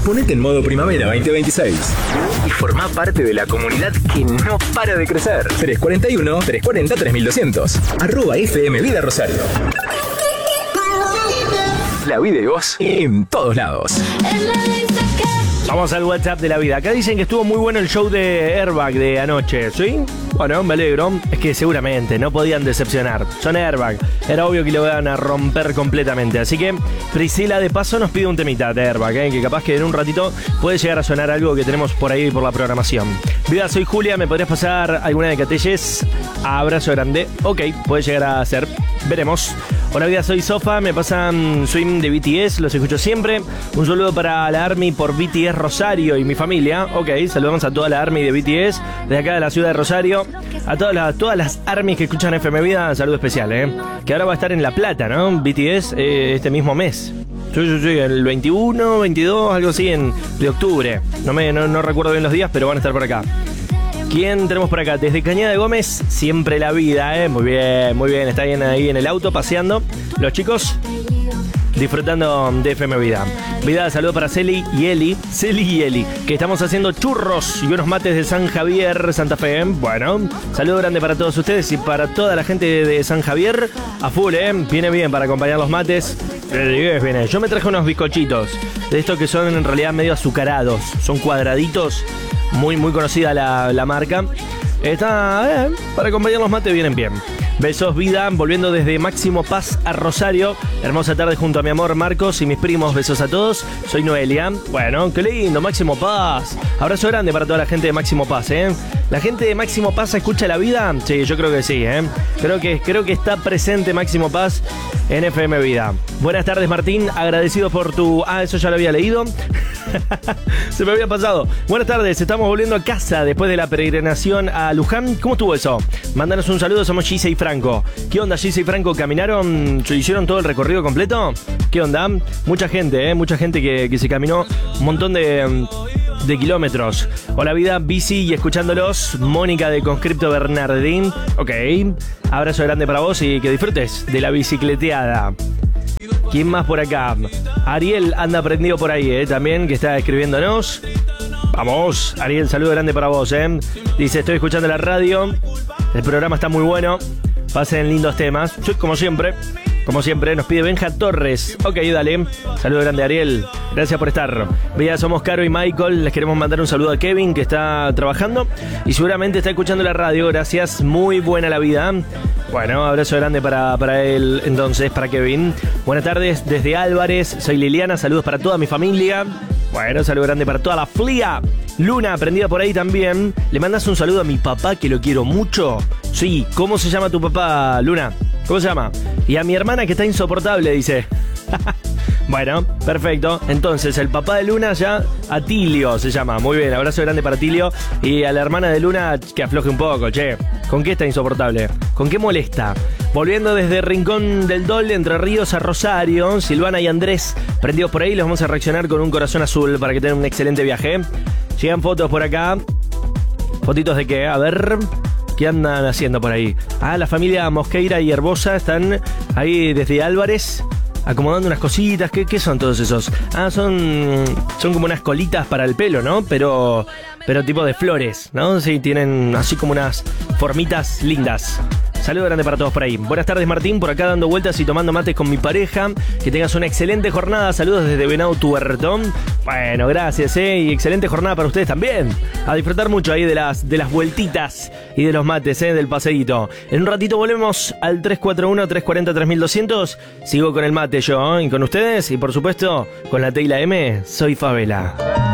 Ponete en modo primavera 2026 y formá parte de la comunidad que no para de crecer. 341-340-3200 @FM Vida Rosario. La vida y vos en todos lados. Vamos al WhatsApp de la vida. Acá dicen que estuvo muy bueno el show de Airbag de anoche, ¿sí? Bueno, me alegro. Es que seguramente no podían decepcionar. Son Airbag. Era obvio que lo iban a romper completamente. Así que Priscila de paso nos pide un temita de Airbag, que capaz que en un ratito puede llegar a sonar algo que tenemos por ahí por la programación. Vida, soy Julia. ¿Me podrías pasar alguna de Catelles? Abrazo grande. Ok, puede llegar a ser. Veremos. Hola vida, soy Sofa, me pasan Swim de BTS, los escucho siempre. Un saludo para la ARMY por BTS Rosario y mi familia. Ok, saludamos a toda la ARMY de BTS, de acá de la ciudad de Rosario. A todas las ARMYs que escuchan FM Vida, saludo especial, que ahora va a estar en La Plata, ¿no? BTS este mismo mes. Sí, el 21, 22, algo así de octubre. No recuerdo bien los días, pero van a estar por acá. ¿Quién tenemos por acá? Desde Cañada de Gómez, siempre la vida, Muy bien. Está bien ahí en el auto, paseando. Los chicos disfrutando de FM Vida. Vida, saludo para Celi y Eli, que estamos haciendo churros y unos mates de San Javier, Santa Fe. Bueno, saludo grande para todos ustedes y para toda la gente de San Javier. A full, viene bien para acompañar los mates. Viene. Yo me traje unos bizcochitos, de estos que son en realidad medio azucarados. Son cuadraditos. Muy conocida la marca. Está para acompañar los mates, vienen bien. Besos, vida, volviendo desde Máximo Paz a Rosario. Hermosa tarde junto a mi amor Marcos y mis primos. Besos a todos. Soy Noelia. Bueno, qué lindo, Máximo Paz. Abrazo grande para toda la gente de Máximo Paz, ¿La gente de Máximo Paz escucha la vida? Sí, yo creo que sí, Creo que está presente Máximo Paz en FM Vida. Buenas tardes, Martín. Agradecido por tu... eso ya lo había leído. Se me había pasado. Buenas tardes, estamos volviendo a casa después de la peregrinación a Luján. ¿Cómo estuvo eso? Mándanos un saludo, somos Gise y Franco. ¿Qué onda, Gise y Franco? ¿Caminaron? ¿Se hicieron todo el recorrido completo? ¿Qué onda? Mucha gente, mucha gente que se caminó un montón de kilómetros. Hola vida, bici y escuchándolos. Mónica de Conscripto Bernardín. Ok, abrazo grande para vos y que disfrutes de la bicicleteada. ¿Quién más por acá? Ariel anda prendido por ahí, también, que está escribiéndonos. Vamos, Ariel, saludo grande para vos, Dice, estoy escuchando la radio. El programa está muy bueno. Pasen lindos temas. Como siempre, nos pide Benja Torres. Ok, dale. Saludo grande, Ariel. Gracias por estar. Ya somos Caro y Michael. Les queremos mandar un saludo a Kevin, que está trabajando y seguramente está escuchando la radio. Gracias. Muy buena la vida. Bueno, abrazo grande para él, entonces, para Kevin. Buenas tardes desde Álvarez. Soy Liliana. Saludos para toda mi familia. Bueno, saludo grande para toda la FLIA. Luna, prendida por ahí también. ¿Le mandas un saludo a mi papá, que lo quiero mucho? Sí. ¿Cómo se llama tu papá, Luna? ¿Cómo se llama? Y a mi hermana, que está insoportable, dice. Bueno, perfecto. Entonces, el papá de Luna ya, Atilio se llama. Muy bien, abrazo grande para Atilio. Y a la hermana de Luna, que afloje un poco, che. ¿Con qué está insoportable? ¿Con qué molesta? Volviendo desde Rincón del Dol, Entre Ríos a Rosario, Silvana y Andrés, prendidos por ahí, los vamos a reaccionar con un corazón azul para que tengan un excelente viaje. Llegan fotos por acá. ¿Fotitos de qué? A ver... ¿Qué andan haciendo por ahí? La familia Mosqueira y Herbosa están ahí desde Álvarez, acomodando unas cositas. ¿Qué son todos esos? Son como unas colitas para el pelo, ¿no? Pero tipo de flores, ¿no? Sí, tienen así como unas formitas lindas. Saludo grande para todos por ahí. Buenas tardes, Martín, por acá dando vueltas y tomando mates con mi pareja. Que tengas una excelente jornada. Saludos desde Venado Tuertón. Bueno, gracias, y excelente jornada para ustedes también. A disfrutar mucho ahí de las vueltitas y de los mates, del paseíto. En un ratito volvemos al 341-340-3200. Sigo con el mate yo, y con ustedes, y por supuesto, con la Teila M, soy Favela.